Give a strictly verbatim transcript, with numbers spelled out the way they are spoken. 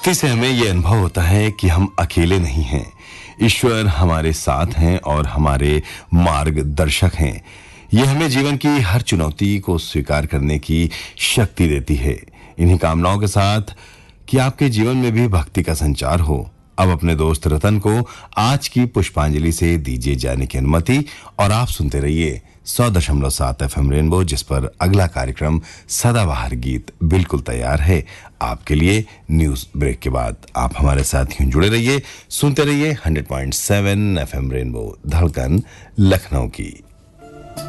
भक्ति से हमें ये अनुभव होता है कि हम अकेले नहीं हैं। ईश्वर हमारे साथ हैं और हमारे मार्गदर्शक हैं। ये हमें जीवन की हर चुनौती को स्वीकार करने की शक्ति देती है। इन्हीं कामनाओं के साथ कि आपके जीवन में भी भक्ति का संचार हो, अब अपने दोस्त रतन को आज की पुष्पांजलि से दीजिए जाने की अनुमति और आप सुनते रहिए सौ दशमलव सात एफ एम रेनबो, जिस पर अगला कार्यक्रम सदाबहार गीत बिल्कुल तैयार है आपके लिए। न्यूज ब्रेक के बाद आप हमारे साथ यूं जुड़े रहिए, सुनते रहिए hundred point seven F M rainbow, धड़कन लखनऊ की।